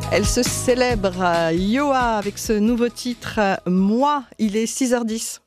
Elle se célèbre, Yoa, avec ce nouveau titre, Moi. Il est 6h10.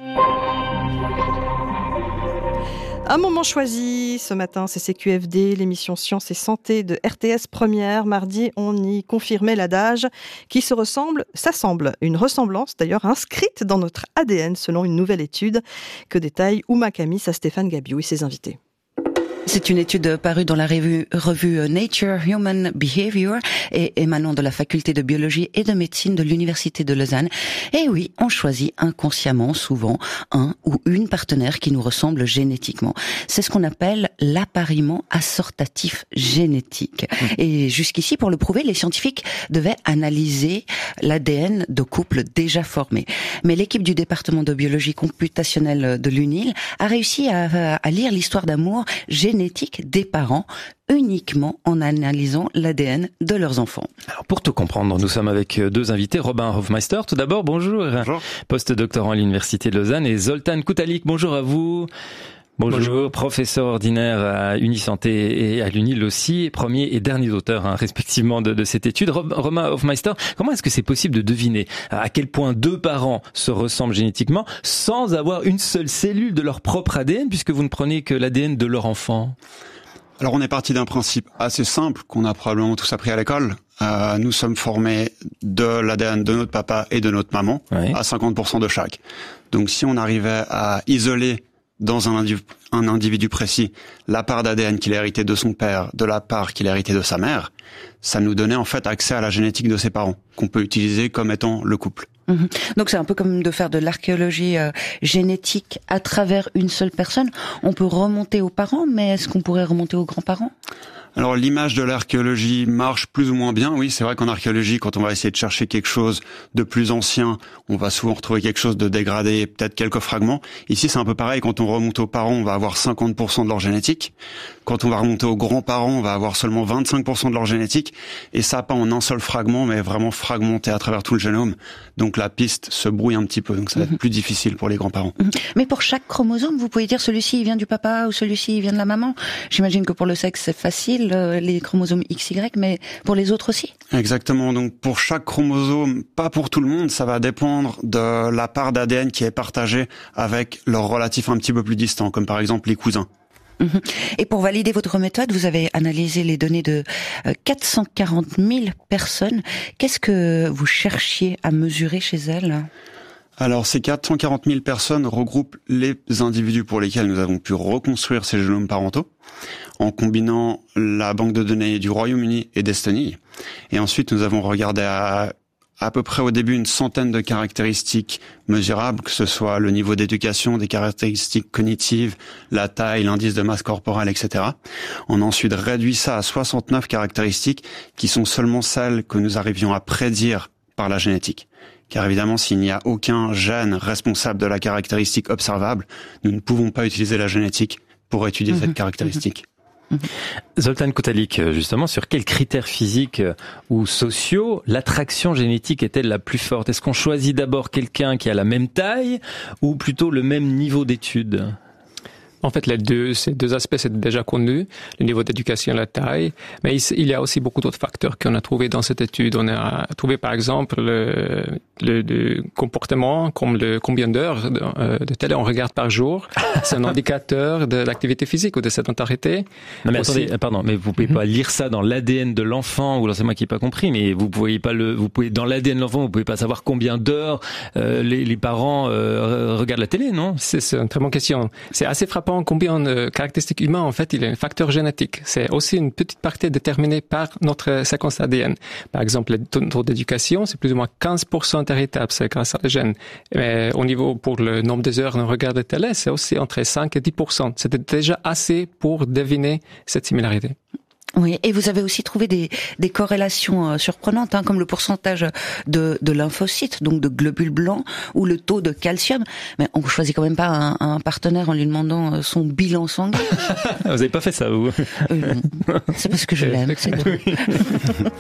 Un moment choisi ce matin, c'est CQFD, l'émission Sciences et Santé de RTS Première. Mardi, on y confirmait l'adage qui se ressemble, s'assemble. Une ressemblance d'ailleurs inscrite dans notre ADN selon une nouvelle étude que détaille Ouma Kamis à Stéphane Gabiou et ses invités. C'est une étude parue dans la revue Nature Human Behavior et émanant de la faculté de biologie et de médecine de l'université de Lausanne. Et oui, on choisit inconsciemment souvent un ou une partenaire qui nous ressemble génétiquement. C'est ce qu'on appelle l'appariement assortatif génétique. Et jusqu'ici, pour le prouver, les scientifiques devaient analyser l'ADN de couples déjà formés. Mais l'équipe du département de biologie computationnelle de l'UNIL a réussi à lire l'histoire d'amour génétique des parents uniquement en analysant l'ADN de leurs enfants. Alors pour tout comprendre, nous sommes avec deux invités. Robin Hofmeister, tout d'abord, bonjour. Bonjour. Post-doctorant à l'Université de Lausanne, et Zoltán Kutalik, bonjour à vous. Bonjour, professeur ordinaire à Unisanté et à l'UNIL aussi, premier et dernier auteur respectivement de cette étude. Robin Hofmeister, comment est-ce que c'est possible de deviner à quel point deux parents se ressemblent génétiquement sans avoir une seule cellule de leur propre ADN, puisque vous ne prenez que l'ADN de leur enfant? Alors on est parti d'un principe assez simple qu'on a probablement tous appris à l'école. Nous sommes formés de l'ADN de notre papa et de notre maman, oui, à 50% de chaque. Donc si on arrivait à isoler dans un individu précis la part d'ADN qu'il a hérité de son père, de la part qu'il a hérité de sa mère, ça nous donnait en fait accès à la génétique de ses parents, qu'on peut utiliser comme étant le couple. Donc c'est un peu comme de faire de l'archéologie génétique à travers une seule personne. On peut remonter aux parents, mais est-ce qu'on pourrait remonter aux grands-parents ? Alors l'image de l'archéologie marche plus ou moins bien, oui, c'est vrai qu'en archéologie, quand on va essayer de chercher quelque chose de plus ancien, on va souvent retrouver quelque chose de dégradé, peut-être quelques fragments. Ici, c'est un peu pareil, quand on remonte aux parents, on va avoir 50% de leur génétique. Quand on va remonter aux grands-parents, on va avoir seulement 25% de leur génétique, et ça pas en un seul fragment, mais vraiment fragmenté à travers tout le génome. Donc la piste se brouille un petit peu, donc ça va être plus difficile pour les grands-parents. Mais pour chaque chromosome, vous pouvez dire celui-ci il vient du papa ou celui-ci il vient de la maman. J'imagine que pour le sexe c'est facile, les chromosomes XY, mais pour les autres aussi? Exactement, donc pour chaque chromosome, pas pour tout le monde, ça va dépendre de la part d'ADN qui est partagée avec leurs relatifs un petit peu plus distants, comme par exemple les cousins. Et pour valider votre méthode, vous avez analysé les données de 440 000 personnes. Qu'est-ce que vous cherchiez à mesurer chez elles ? Alors, ces 440 000 personnes regroupent les individus pour lesquels nous avons pu reconstruire ces génomes parentaux, en combinant la banque de données du Royaume-Uni et d'Estonie. Et ensuite, nous avons regardé à peu près au début une centaine de caractéristiques mesurables, que ce soit le niveau d'éducation, des caractéristiques cognitives, la taille, l'indice de masse corporelle, etc. On a ensuite réduit ça à 69 caractéristiques qui sont seulement celles que nous arrivions à prédire par la génétique. Car évidemment, s'il n'y a aucun gène responsable de la caractéristique observable, nous ne pouvons pas utiliser la génétique pour étudier cette caractéristique. Zoltán Kutalik, justement, sur quels critères physiques ou sociaux l'attraction génétique est-elle la plus forte? Est-ce qu'on choisit d'abord quelqu'un qui a la même taille ou plutôt le même niveau d'études? En fait, ces deux aspects, c'est déjà connu, le niveau d'éducation, la taille, mais il y a aussi beaucoup d'autres facteurs qu'on a trouvés dans cette étude. On a trouvé, par exemple, le comportement, comme combien d'heures de télé on regarde par jour. C'est un indicateur de l'activité physique ou de sédentarité. Non, mais aussi, attendez, pardon, mais vous pouvez pas lire ça dans l'ADN de l'enfant, ou alors c'est moi qui n'ai pas compris, mais vous pouvez dans l'ADN de l'enfant, vous pouvez pas savoir combien d'heures les parents regardent la télé, non? C'est une très bonne question. C'est assez frappant combien de caractéristiques humaines, en fait, il y a un facteur génétique. C'est aussi une petite partie déterminée par notre séquence ADN. Par exemple, le taux d'éducation, c'est plus ou moins 15% héritable, c'est grâce à les gènes. Mais au niveau, pour le nombre des heures de regard de télé, c'est aussi entre 5 et 10%. C'était déjà assez pour deviner cette similarité. Oui, et vous avez aussi trouvé des corrélations surprenantes, comme le pourcentage de lymphocytes, donc de globules blancs, ou le taux de calcium. Mais on choisit quand même pas un partenaire en lui demandant son bilan sanguin. Vous avez pas fait ça, vous? C'est parce que je l'aime, c'est tout.